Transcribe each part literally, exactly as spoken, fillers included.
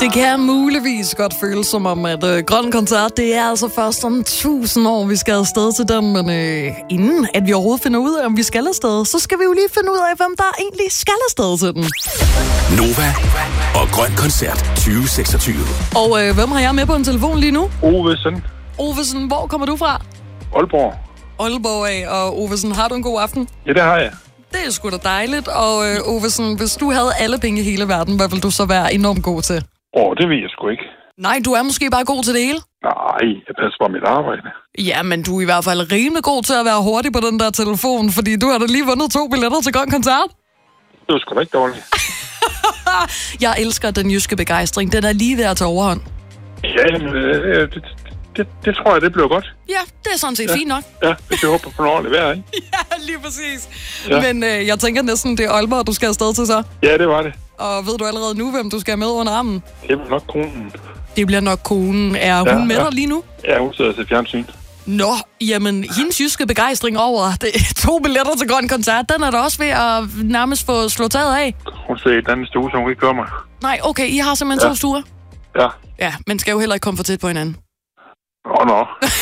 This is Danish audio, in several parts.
Det kan muligvis godt føles som om, at øh, Grøn Koncert, det er altså først om tusind år, vi skal afsted til den. Men øh, inden at vi overhovedet finder ud af, om vi skal afsted, så skal vi jo lige finde ud af, hvem der egentlig skal afsted til den. Nova og Grøn Koncert tyve seksogtyve. Og øh, hvem har jeg med på en telefon lige nu? Ovesen. Ovesen, hvor kommer du fra? Aalborg. Aalborg af, og Ovesen, har du en god aften? Ja, det har jeg. Det er sgu da dejligt, og øh, Ovesen, hvis du havde alle penge i hele verden, hvad ville du så være enormt god til? Åh, oh, det ved jeg sgu ikke. Nej, du er måske bare god til det hele. Nej, jeg passer på mit arbejde. Ja, men du er i hvert fald rimelig god til at være hurtig på den der telefon, fordi du har da lige vundet to billetter til Grøn Koncert. Det var sgu da ikke dårligt. Jeg elsker den jyske begejstring. Den er lige ved at tage overhånd. Ja, men, øh, det, det, det tror jeg, det bliver godt. Ja, det er sådan set ja. fint nok. Ja, det kan håbe på en ordentlig vejr, ikke? Ja, lige præcis. Ja. Men øh, jeg tænker næsten, det er Aalborg, du skal afsted til så. Ja, det var det. Og ved du allerede nu, hvem du skal med under armen? Det bliver nok konen. Det bliver nok konen. Er hun ja, med ja. dig lige nu? Ja, hun sidder til fjernsyn. Nå, jamen, hendes jyske begejstring over det, to billetter til Grøn Koncert, den er da også ved at nærmest få slået taget af. Hun sidder i den anden stue, som hun ikke kommer. Nej, okay, I har simpelthen ja. to stuer? Ja. Ja, men skal jo heller ikke komme for tæt på hinanden. Åh, oh, nå.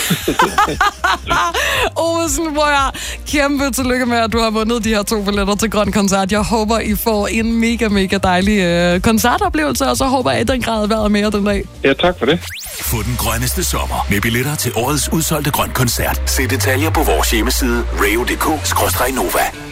Ovesen, hvor jeg kæmpe tillykke med, at du har vundet de her to billetter til Grøn Koncert. Jeg håber, I får en mega, mega dejlig øh, koncertoplevelse, og så håber jeg, at den grad vejret mere den dag. Ja, tak for det. Få den grønneste sommer med billetter til årets udsolgte Grøn Koncert. Se detaljer på vores hjemmeside radio punktum d k skråstreg nova.